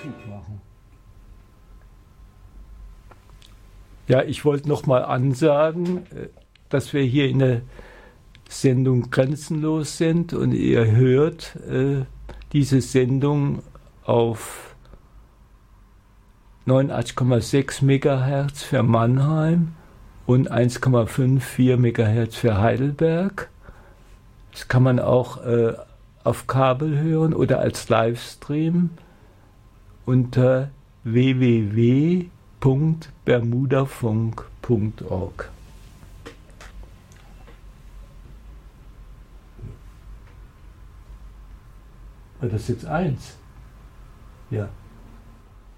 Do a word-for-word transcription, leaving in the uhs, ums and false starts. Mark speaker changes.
Speaker 1: fertig machen.
Speaker 2: Ja, ich wollte noch mal ansagen, dass wir hier in der Sendung Grenzenlos sind und ihr hört äh, diese Sendung auf neunundachtzig Komma sechs Megahertz für Mannheim und eins Komma vier Megahertz für Heidelberg. Das kann man auch äh, auf Kabel hören oder als Livestream unter w w w punkt bermudafunk punkt org. War das jetzt eins? Ja.